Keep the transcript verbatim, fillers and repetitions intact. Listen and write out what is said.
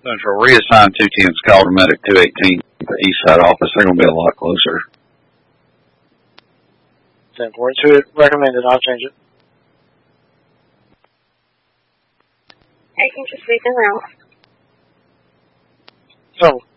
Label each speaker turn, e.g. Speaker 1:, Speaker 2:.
Speaker 1: Central, reassign two ten Scholar Medic two eighteen to the east side office. They're going to be a lot closer.
Speaker 2: ten four two, recommended. I'll change it.
Speaker 3: I can just leave them out.
Speaker 2: So,